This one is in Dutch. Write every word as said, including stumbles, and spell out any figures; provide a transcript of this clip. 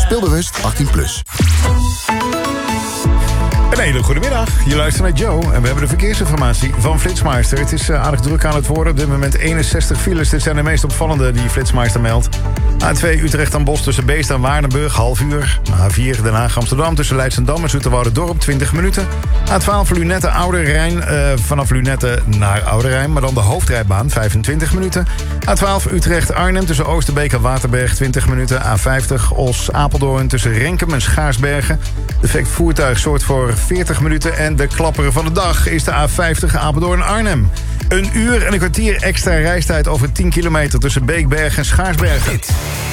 Speelbewust achttien plus. Een hele goede middag. Je luistert naar Joe en we hebben de verkeersinformatie van Flitsmeister. Het is uh, aardig druk aan het worden. Op dit moment eenenzestig files. Dit zijn de meest opvallende die Flitsmeister meldt. A twee Utrecht aan Bos tussen Beest en Waardenburg, half uur. A vier Den Haag Amsterdam tussen Leidschendam en Zoeterwoude-Dorp, twintig minuten. A twaalf Lunette Oude Rijn, uh, vanaf Lunette naar Oude Rijn, maar dan de hoofdrijbaan, vijfentwintig minuten. A twaalf Utrecht Arnhem tussen Oosterbeek en Waterberg, twintig minuten. A vijftig Os Apeldoorn tussen Renkum en Schaarsbergen. Defect voertuig zorgt voor veertig minuten. En de klapper van de dag is de A vijftig Apeldoorn Arnhem. Een uur en een kwartier extra reistijd over tien kilometer tussen Beekberg en Schaarsbergen.